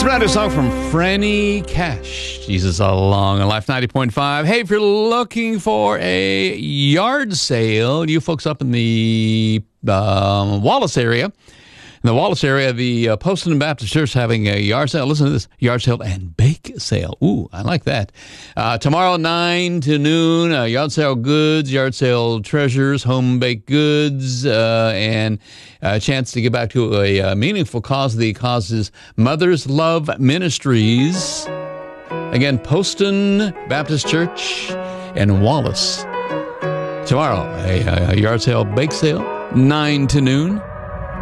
It's a brand new song from Franny Cash. Jesus Along on Life 90.5. Hey, if you're looking for a yard sale, you folks up in the Wallace area, the Poston Baptist Church having a yard sale. Listen to this, yard sale and bake sale. Ooh, I like that. Tomorrow, 9 to noon, yard sale goods, yard sale treasures, home baked goods, and a chance to get back to a meaningful cause. The cause is Mother's Love Ministries. Again, Poston Baptist Church and Wallace. Tomorrow, a yard sale, bake sale, 9 to noon.